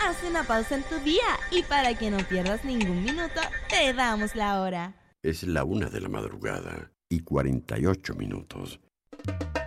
Haz una pausa en tu día y para que no pierdas ningún minuto, te damos la hora. Es la 1 de la madrugada y 48 minutos.